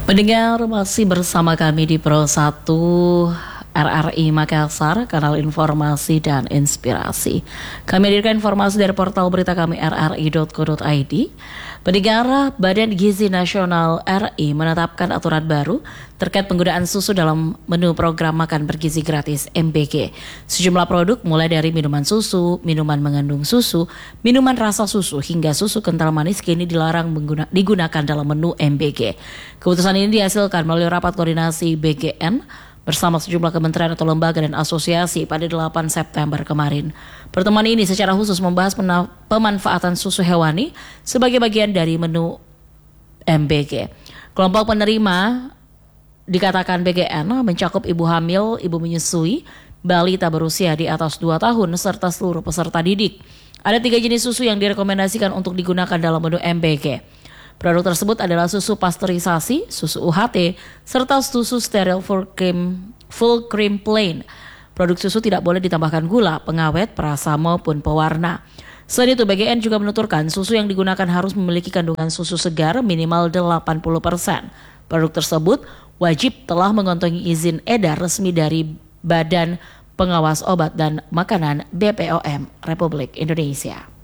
Pendengar masih bersama kami di Pro 1 RRI Makassar, kanal informasi dan inspirasi. Kami hadirkan informasi dari portal berita kami rri.co.id. Pendengar, Badan Gizi Nasional RI menetapkan aturan baru terkait penggunaan susu dalam menu program makan bergizi gratis MBG. Sejumlah produk mulai dari minuman susu, minuman mengandung susu, minuman rasa susu hingga susu kental manis kini dilarang digunakan dalam menu MBG. Keputusan ini dihasilkan melalui rapat koordinasi BGN bersama sejumlah kementerian atau lembaga dan asosiasi pada 8 September kemarin. Pertemuan ini secara khusus membahas pemanfaatan susu hewani sebagai bagian dari menu MBG. Kelompok penerima dikatakan BGN mencakup ibu hamil, ibu menyusui, balita berusia di atas 2 tahun, serta seluruh peserta didik. Ada 3 jenis susu yang direkomendasikan untuk digunakan dalam menu MBG. Produk tersebut adalah susu pasteurisasi, susu UHT, serta susu steril full cream plain. Produk susu tidak boleh ditambahkan gula, pengawet, perasa maupun pewarna. Selain itu, BGN juga menuturkan susu yang digunakan harus memiliki kandungan susu segar minimal 80%. Produk tersebut wajib telah mengantongi izin edar resmi dari Badan Pengawas Obat dan Makanan BPOM Republik Indonesia.